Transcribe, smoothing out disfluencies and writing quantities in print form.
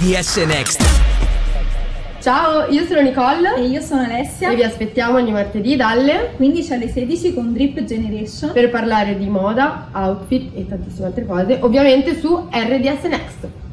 RDS Next. Ciao, io sono Nicole e io sono Alessia e vi aspettiamo ogni martedì dalle 15 alle 16 con Drip Generation per parlare di moda, outfit e tantissime altre cose, ovviamente su RDS Next.